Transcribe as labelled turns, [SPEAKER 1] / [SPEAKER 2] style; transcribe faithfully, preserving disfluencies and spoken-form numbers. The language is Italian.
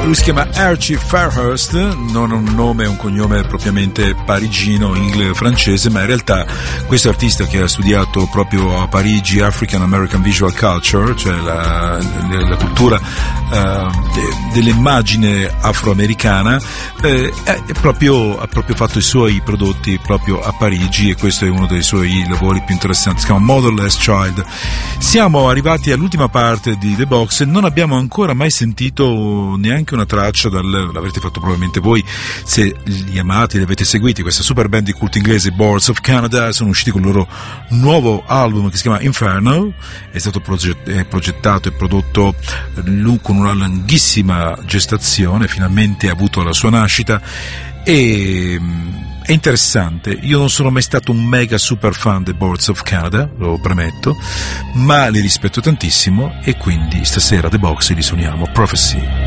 [SPEAKER 1] Lui si chiama Archie Fairhurst, non un nome, un cognome propriamente parigino, inglese, francese, ma in realtà questo artista che ha studiato proprio a Parigi African American Visual Culture, cioè la, la cultura uh, de, dell'immagine afroamericana, eh, è proprio, ha proprio fatto i suoi prodotti proprio a Parigi, e questo è uno dei suoi lavori più interessanti, si chiama Motherless Child. Siamo arrivati all'ultima parte di The Box e non abbiamo ancora mai sentito neanche una traccia dal, l'avrete fatto probabilmente voi se li amate, li avete seguiti, questa super band di culto inglese Boards of Canada. Sono usciti con il loro nuovo album che si chiama Inferno, è stato proget- progettato e prodotto con una lunghissima gestazione, finalmente ha avuto la sua nascita e è interessante. Io non sono mai stato un mega super fan dei Boards of Canada, lo premetto, ma li rispetto tantissimo, e quindi stasera The Box li suoniamo Prophecy.